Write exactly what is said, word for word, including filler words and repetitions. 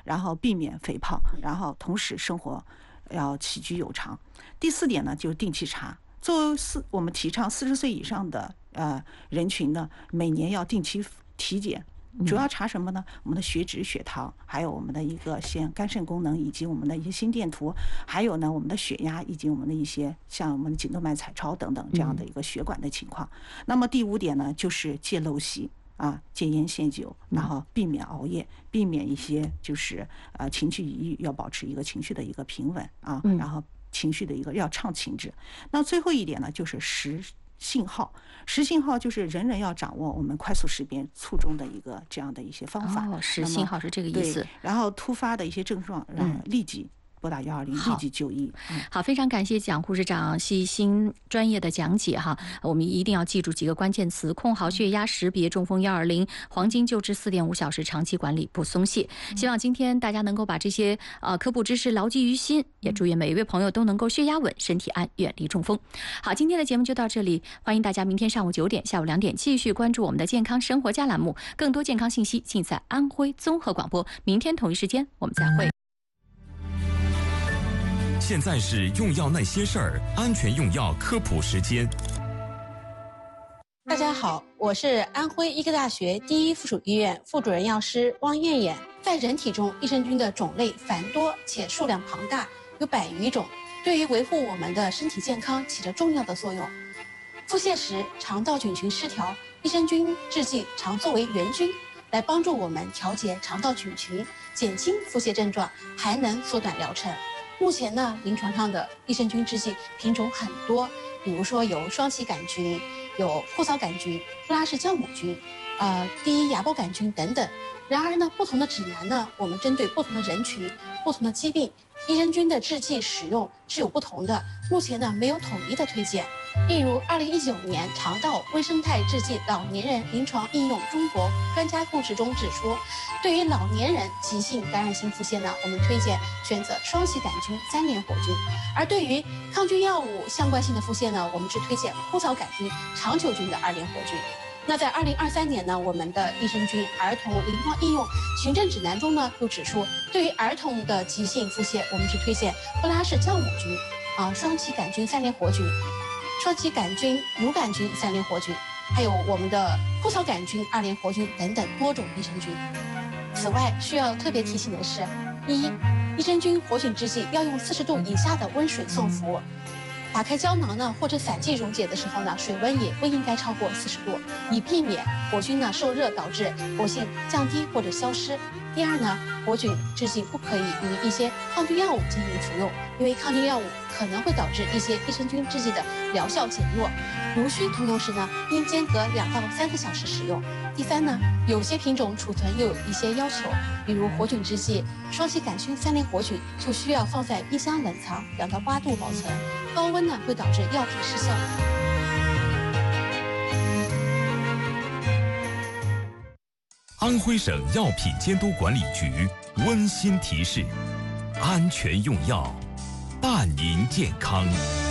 然后避免肥胖，然后同时生活要起居有常。第四点呢，就是定期查。作为四我们提倡四十岁以上的呃人群呢，每年要定期体检。主要查什么呢？我们的血脂、血糖，还有我们的一个腺肝肾功能，以及我们的一些心电图，还有呢我们的血压，以及我们的一些像我们的颈动脉彩超等等这样的一个血管的情况。那么第五点呢，就是戒陋习啊，戒烟限酒，然后避免熬夜，避免一些就是呃情绪抑郁，要保持一个情绪的一个平稳啊，然后情绪的一个要畅情志。那最后一点呢，就是识信号。识信号就是人人要掌握我们快速识别卒中的一个这样的一些方法。 哦，识信号是这个意思。 然后突发的一些症状，然后立即拨打幺二零，立即就医。 好，非常感谢蒋护士长细心专业的讲解哈。我们一定要记住几个关键词：控好血压，识别中风幺二零，黄金救治四点五小时，长期管理不松懈。希望今天大家能够把这些呃科普知识牢记于心，也祝愿每一位朋友都能够血压稳，身体安，远离中风。好，今天的节目就到这里，欢迎大家明天上午九点、下午两点继续关注我们的健康生活家栏目，更多健康信息尽在安徽综合广播。明天同一时间我们再会。 现在是用药那些事儿，安全用药科普时间。 大家好，我是安徽医科大学第一附属医院副主任药师汪艳艳。在人体中，益生菌的种类繁多且数量庞大，有百余种，对于维护我们的身体健康起着重要的作用。腹泻时，肠道菌群失调，益生菌制剂常作为援军，来帮助我们调节肠道菌群，减轻腹泻症状，还能缩短疗程。目前呢，临床上的益生菌制剂品种很多，比如说有双歧杆菌、有枯草杆菌、布拉氏酵母菌、呃第一芽孢杆菌等等。然而呢，不同的指南呢，我们针对不同的人群、不同的疾病，益生菌的制剂使用是有不同的。目前呢，没有统一的推荐。例如，二零一九年肠道微生态制剂老年人临床应用中国专家共识中指出，对于老年人急性感染性腹泻呢，我们推荐选择双歧杆菌三联活菌；而对于抗菌药物相关性的腹泻呢，我们是推荐枯草杆菌长球菌的二联活菌。那在二零二三年呢，我们的益生菌儿童临床应用循证指南中呢，又指出，对于儿童的急性腹泻，我们是推荐布拉氏酵母菌啊、双歧杆菌三联活菌、双歧杆菌乳杆菌三联活菌，还有我们的枯草杆菌二联活菌等等多种益生菌。此外，需要特别提醒的是，一，益生菌活菌制剂要用四十度以下的温水送服。打开胶囊呢，或者散剂溶解的时候呢，水温也不应该超过四十度，以避免活菌呢受热导致活性降低或者消失。第二呢，活菌制剂不可以与一些抗菌药物进行服用，因为抗菌药物可能会导致一些益生菌制剂的疗效减弱。如需投用时呢，应间隔两到三个小时使用。第三呢，有些品种储存又有一些要求，比如活菌制剂双歧杆菌三联活菌就需要放在冰箱冷藏两到八度保存，高温呢会导致药体失效。 安徽省药品监督管理局温馨提示：安全用药，伴您健康。